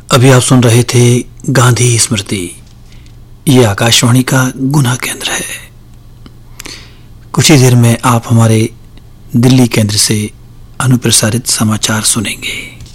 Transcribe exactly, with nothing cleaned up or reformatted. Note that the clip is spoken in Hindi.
अभी आप सुन रहे थे गांधी स्मृति। ये आकाशवाणी का गुना केंद्र है। कुछ ही देर में आप हमारे दिल्ली केंद्र से अनुप्रसारित समाचार सुनेंगे।